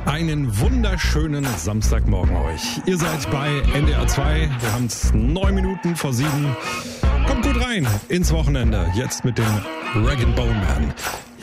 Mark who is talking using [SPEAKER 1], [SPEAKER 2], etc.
[SPEAKER 1] Einen wunderschönen Samstagmorgen euch. Ihr seid bei NDR 2. Wir haben es 9 Minuten vor 7. Kommt gut rein ins Wochenende. Jetzt mit dem Rag & Bone Man.